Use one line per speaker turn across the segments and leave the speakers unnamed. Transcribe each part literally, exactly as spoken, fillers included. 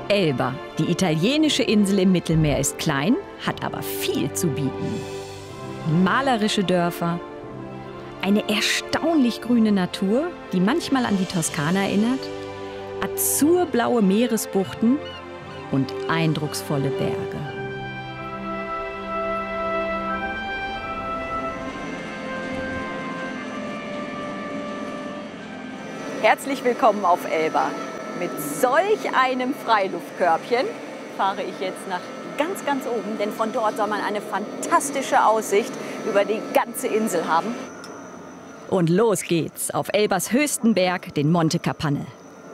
Elba, die italienische Insel im Mittelmeer, ist klein, hat aber viel zu bieten. Malerische Dörfer, eine erstaunlich grüne Natur, die manchmal an die Toskana erinnert, azurblaue Meeresbuchten und eindrucksvolle Berge. Herzlich willkommen auf Elba. Mit solch einem Freiluftkörbchen fahre ich jetzt nach ganz, ganz oben, denn von dort soll man eine fantastische Aussicht über die ganze Insel haben. Und los geht's auf Elbas höchsten Berg, den Monte Capanne.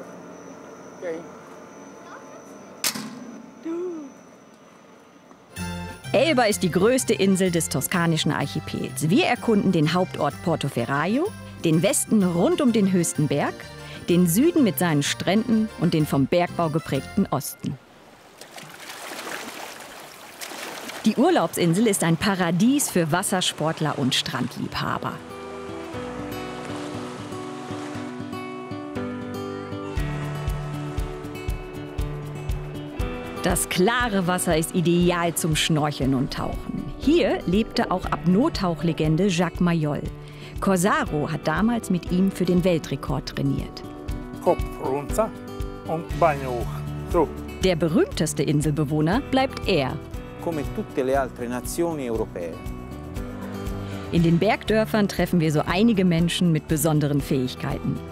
Elba ist die größte Insel des toskanischen Archipels. Wir erkunden den Hauptort Portoferraio, den Westen rund um den höchsten Berg, den Süden mit seinen Stränden und den vom Bergbau geprägten Osten. Die Urlaubsinsel ist ein Paradies für Wassersportler und Strandliebhaber. Das klare Wasser ist ideal zum Schnorcheln und Tauchen. Hier lebte auch Apnoe-Tauchlegende Jacques Mayol. Corsaro hat damals mit ihm für den Weltrekord trainiert.
Kopf runter und Beine hoch. So.
Der berühmteste Inselbewohner bleibt er.
Come tutte le altre nazioni europee.
In den Bergdörfern treffen wir so einige Menschen mit besonderen Fähigkeiten.